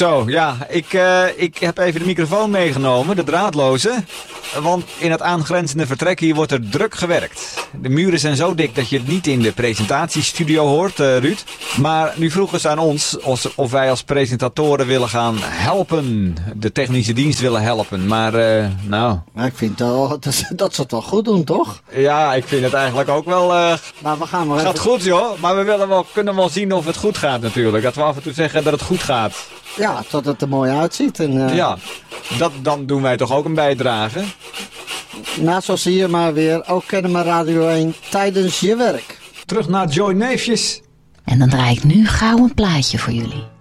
Zo, ja, ik heb even de microfoon meegenomen, de draadloze. Want in het aangrenzende vertrek hier wordt er druk gewerkt. De muren zijn zo dik dat je het niet in de presentatiestudio hoort, Ruud. Maar nu vroegen ze aan ons of wij als presentatoren willen gaan helpen. De technische dienst willen helpen, maar nou... Maar ik vind dat ze het wel goed doen, toch? Ja, ik vind het eigenlijk ook wel... Maar we gaan maar gaat goed, joh. Maar we kunnen wel zien of het goed gaat natuurlijk. Dat we af en toe zeggen dat het goed gaat. Ja, tot het er mooi uitziet. En, ja, dan doen wij toch ook een bijdrage. Nou, zo zie je maar weer. Ook Kennemer Radio 1 tijdens je werk. Terug naar Joy Neefjes. En dan draai ik nu gauw een plaatje voor jullie.